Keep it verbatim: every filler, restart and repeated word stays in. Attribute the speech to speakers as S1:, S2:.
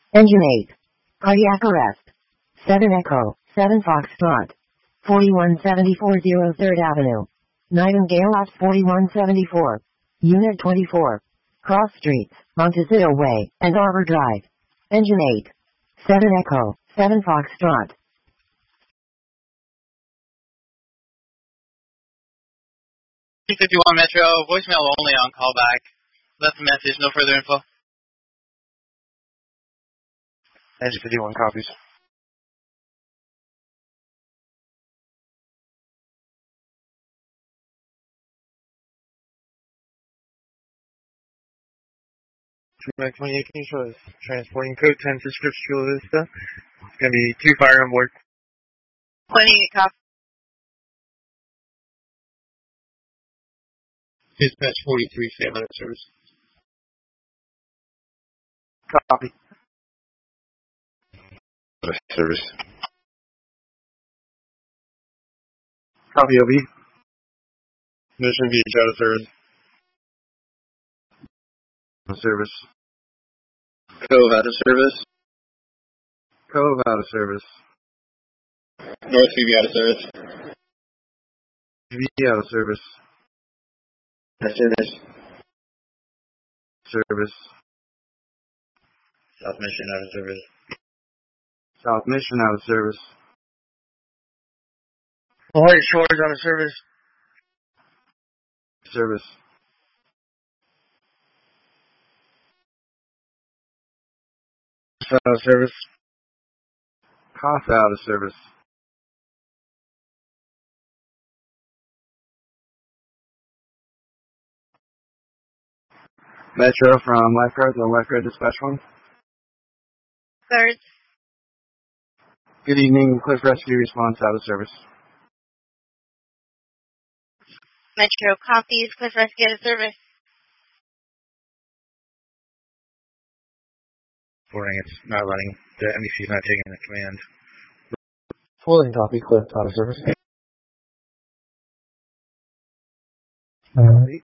S1: Engine eight. Cardiac arrest. seven Echo, seven Foxtrot. forty-one seventy-four zero third Avenue. Nightingale at forty-one seventy-four. Unit twenty-four. Cross Streets, Montecito Way, and Arbor Drive. Engine eight. seven Echo, seven Foxtrot.
S2: two fifty-one Metro, voicemail only on callback. Left a message, no further info.
S3: Engine fifty-one copies. Max twenty-eight, can you show us transporting code ten to Scripps Chula Vista? It's going to be two fire on board.
S2: twenty-eight copy.
S3: Dispatch forty-three, stay out of service. Copy. Out of service. Copy, O B. Mission Beach out of service. Out of service. Cove out of service. Cove out of service. North V B out of service. V B out of service. Out of service. Service. South Mission out of service. South Mission out of service. White Shores out of service. Service. Out of service. Costa out of service. Metro from Lifeguards on Lifeguard Dispatch one.
S2: Third.
S3: Good evening, Cliff Rescue Response out of service.
S2: Metro copies, Cliff Rescue out of service.
S3: Reporting it's not running. The M D C is not taking the command. Fulling copy, Cliff out of service. Alright.